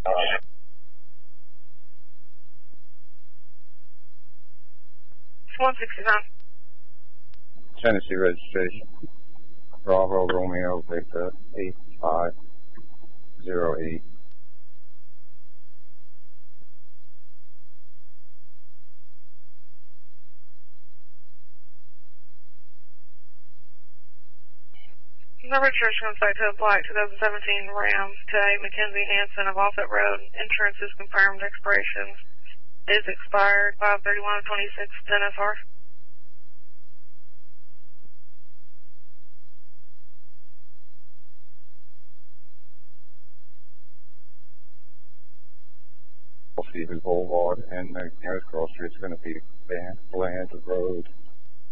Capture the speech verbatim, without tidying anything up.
one sixty-nine. Tennessee registration. Bravo Romeo Victor eight five zero eight. The registration on site to a black twenty seventeen Ram to a Mackenzie Hanson of Offset Road. Insurance is confirmed. Expiration is expired five thirty-one twenty-six ten S R. Stevens Boulevard and the nearest cross street is going to be Bland Road.